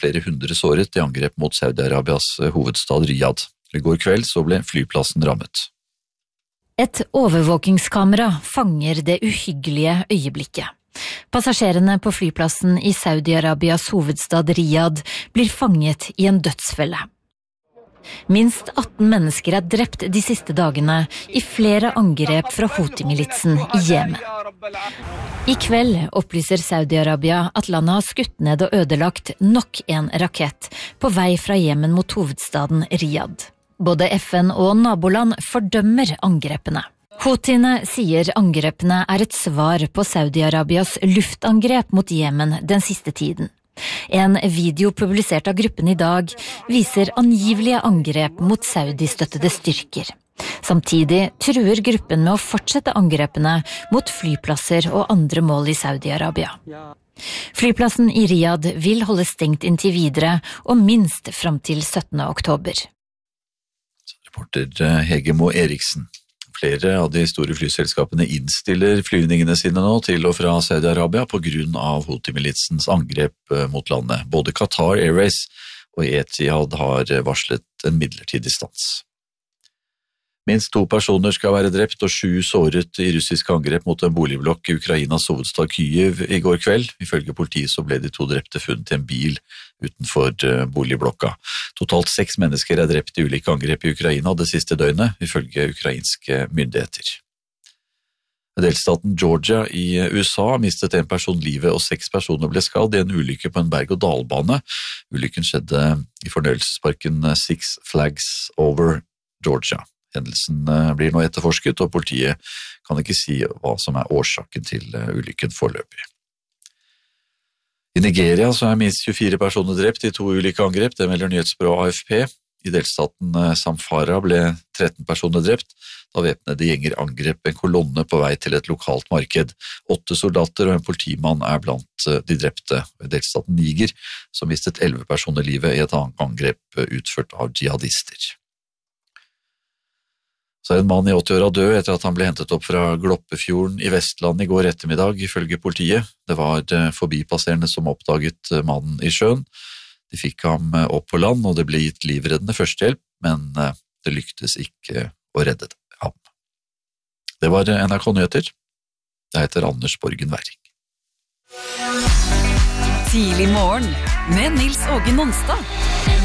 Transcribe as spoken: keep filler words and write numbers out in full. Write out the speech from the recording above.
flere hundre såret i angrep mot Saudi-Arabias hovedstad Riyadh. I går kveld så ble flyplassen rammet. Et overvåkingskamera fanger det uhyggelige øyeblikket. Passasjerene på flyplassen i Saudi-Arabias hovedstad Riyadh blir fanget i en dødsfelle. Minst atten mennesker er drept de siste dagene i flere angrep fra Houthi-militsen i Jemen. I kveld opplyser Saudi-Arabia at landet har skutt ned og ødelagt nok en rakett på vei fra Jemen mot hovedstaden Riyadh. Både F N og naboland fordømmer angrepene. Houthiene sier angrepene er et svar på Saudi-Arabias luftangrep mot Jemen den siste tiden. En video publisert av gruppen i dag viser angivelige angrep mot saudi-støttede styrker. Samtidig truer gruppen med å fortsette angrepene mot flyplasser og andre mål i Saudi-Arabia. Flyplassen i Riyadh vil holde stengt inntil videre og minst fram til syttende oktober. Reporter Hege Moe Eriksen. Flere av de store flyselskapene innstiller flyvningene sine nå til og fra Saudi-Arabia på grunn av Houthi-militsens angrep mot landet. Både Qatar Airways og Etihad har varslet en midlertidig stans. Minst to personer skal være drept og sju såret i russiske angrep mot en boligblokk i Ukrainas hovedstad Kyiv i går kveld. Ifølge politiet så ble de to drepte funnet i en bil utenfor boligblokka. Totalt seks mennesker er drept i ulike angrep i Ukraina det siste døgnet, ifølge ukrainske myndigheter. Delstaten Georgia i U S A mistet en person livet og seks personer ble skadd i en ulykke på en berg- og dalbane. Ulykken skjedde i fornøyelsesparken Six Flags Over Georgia. Hendelsen blir nå etterforsket, og politiet kan ikke si hva som er årsaken til ulykken foreløpig. I Nigeria så er minst tjuefire personer drept i to ulike angrep, det melder nyhetsbyrået A F P. I delstaten Zamfara ble tretten personer drept, da væpnede gjenger angrep en kolonne på vei til et lokalt marked. Åtte soldater og en politimann er blant de drepte. I delstaten Niger så mistet elleve personer livet i et annet angrep utført av jihadister. Så er en mann i åtti-åra død etter at han ble hentet opp fra Gloppefjorden i Vestland i går ettermiddag, ifølge politiet. Det var forbipasserende som oppdaget mannen i sjøen. De fikk ham opp på land, og det ble gitt livreddende førstehjelp, men det lyktes ikke å redde ham. Det var N R K Nyheter. Jeg heter Anders Borgen Werring. Tidlig morgen med Nils Åge Nonstad.